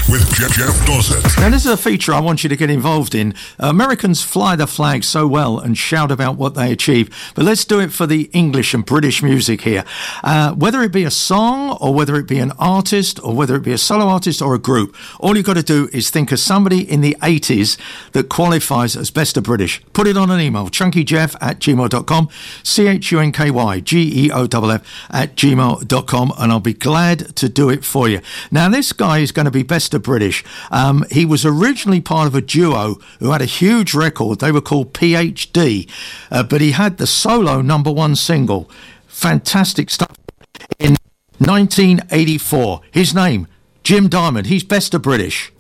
with Jeff Dawson. Now, this is a feature I want you to get involved in. Americans fly the flag so well and shout about what they achieve, but let's do it for the English and British music here. Whether it be a song or whether it be an artist or whether it be a solo artist or a group, all you've got to do is think of somebody in the 80s that qualifies as Best of British. Put it on an email, chunkyjeff@gmail.com, chunkyjeff@gmail.com, and I'll be glad to do it for you. Now, this guy is going to be Best of British. He was originally part of a duo who had a huge record. They were called PhD, but he had the solo #1 single. Fantastic stuff. In 1984. His name, Jim Diamond. He's Best of British.